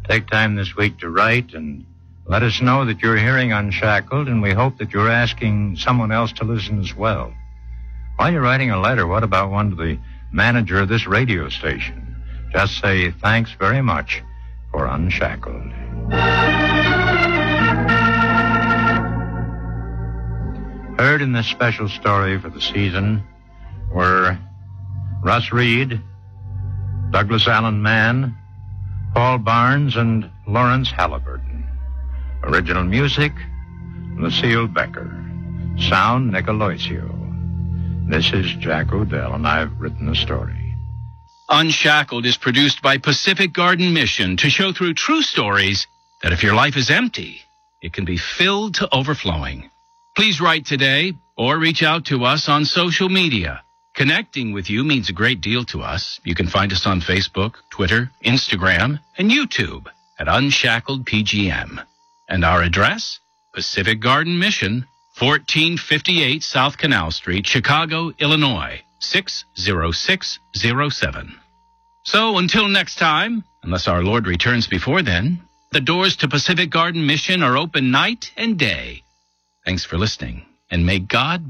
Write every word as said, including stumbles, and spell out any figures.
Take time this week to write and let us know that you're hearing Unshackled, and we hope that you're asking someone else to listen as well. While you're writing a letter, what about one to the manager of this radio station? Just say thanks very much for Unshackled. Heard in this special story for the season were Russ Reed, Douglas Allen Mann, Paul Barnes, and Lawrence Halliburton. Original music, Lucille Becker. Sound, Nick Aloisio. This is Jack O'Dell, and I've written the story. Unshackled is produced by Pacific Garden Mission to show through true stories that if your life is empty, it can be filled to overflowing. Please write today or reach out to us on social media. Connecting with you means a great deal to us. You can find us on Facebook, Twitter, Instagram, and YouTube at Unshackled P G M. And our address, Pacific Garden Mission, fourteen fifty-eight South Canal Street, Chicago, Illinois, six zero six zero seven. So until next time, unless our Lord returns before then, the doors to Pacific Garden Mission are open night and day. Thanks for listening, and may God